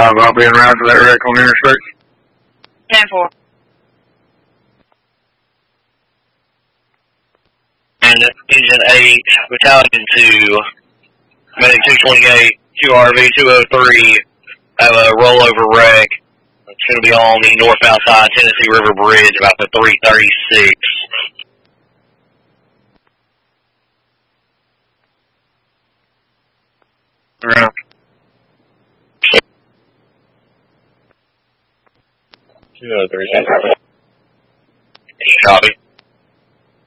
5, I'll be en route to that wreck on the interstate. 10-4. And Engine 8, Battalion 2, Medic 228, QRV 203, have a rollover wreck. It's going to be on the northbound side, Tennessee River Bridge, about the 336. Around. Copy.